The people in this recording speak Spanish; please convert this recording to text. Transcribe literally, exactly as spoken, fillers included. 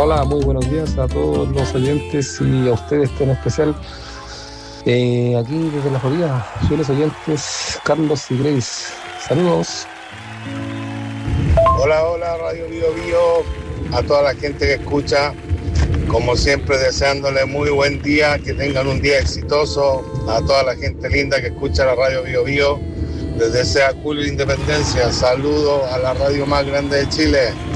Hola, muy buenos días a todos los oyentes y a ustedes en especial. Eh, aquí desde la Florida, fieles oyentes, Carlos y Grace. Saludos. Hola, hola, Radio Bio Bio, a toda la gente que escucha, como siempre deseándole muy buen día, que tengan un día exitoso, a toda la gente linda que escucha la Radio Bio Bio, desde ese Julio Independencia, saludos a la radio más grande de Chile.